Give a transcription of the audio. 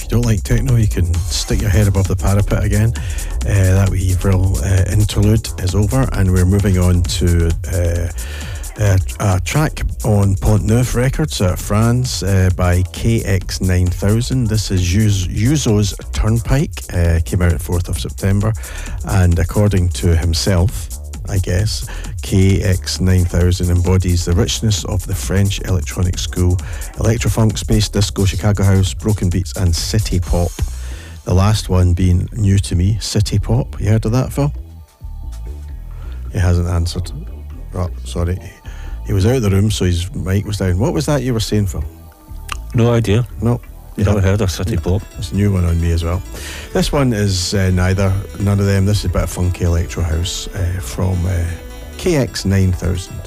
you don't like techno, you can stick your head above the parapet again. That wee Vril interlude is over, and we're moving on to a track on Pont Neuf Records out of France by KX9000. This is Yuzo's Turnpike. Came out on 4th of September, and according to himself, I guess, KX9000 embodies the richness of the French electronic school: electrofunk, space disco, Chicago house, broken beats and city pop. The last one being new to me, city pop. You heard of that, Phil? He hasn't answered. Oh, sorry. He was out of the room, so his mic was down. What was that you were saying, Phil? No idea. No. Never heard of city pop. It's a new one on me as well. This one is none of them. This is a bit of funky electro house from KX9000.